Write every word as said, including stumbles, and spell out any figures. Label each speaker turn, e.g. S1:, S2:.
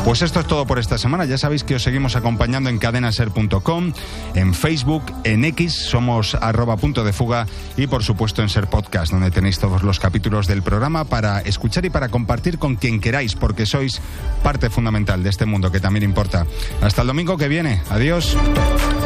S1: Pues esto es todo por esta semana. Ya sabéis que os seguimos acompañando en cadena ser punto com, en Facebook, en X, somos arroba punto de fuga y por supuesto en Ser Podcast, donde tenéis todos los capítulos del programa para escuchar y para compartir con quien queráis, porque sois parte fundamental de este mundo que también importa. Hasta el domingo que viene. Adiós.